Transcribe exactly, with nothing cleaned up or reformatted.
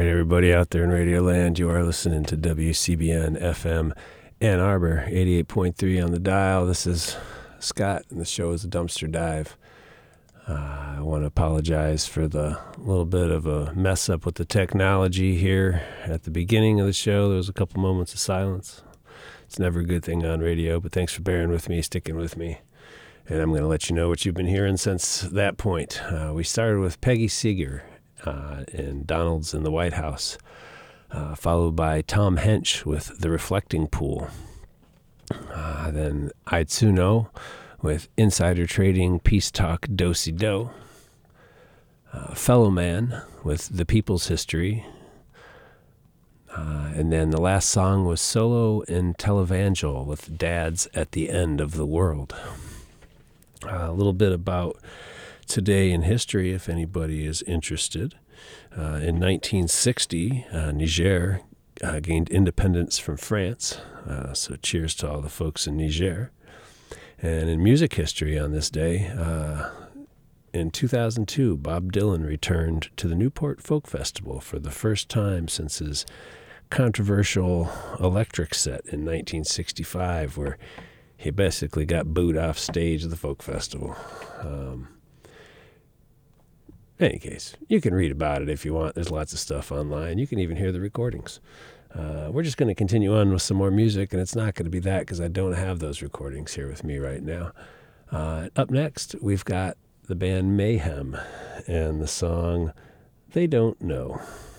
right, everybody out there in Radio Land, you are listening to W C B N F M Ann Arbor, eighty-eight point three on the dial. This is Scott, and the show is a dumpster dive. Uh, I want to apologize for the little bit of a mess up with the technology here at the beginning of the show. There was a couple moments of silence. It's never a good thing on radio, but thanks for bearing with me, sticking with me. And I'm going to let you know what you've been hearing since that point. Uh, we started with Peggy Seeger uh, and Donald's in the White House, uh, followed by Tom Hench with The Reflecting Pool. Uh, then Aitsuno with Insider Trading, Peace Talk, Do-Si-Do. Uh, Fellow Man with The People's History. Uh, and then the last song was Solo and Televangel with Dads at the End of the World. Uh, a little bit about today in history, if anybody is interested. Uh, in nineteen sixty, uh, Niger uh, gained independence from France. Uh, so cheers to all the folks in Niger. And in music history on this day, uh, in two thousand two, Bob Dylan returned to the Newport Folk Festival for the first time since his controversial electric set in nineteen sixty-five, where he basically got booed off stage of the folk festival. Um, in any case, you can read about it if you want. There's lots of stuff online. You can even hear the recordings. Uh, we're just going to continue on with some more music, and it's not going to be that because I don't have those recordings here with me right now. Uh, up next, we've got the band Mayhem and the song They Don't Know.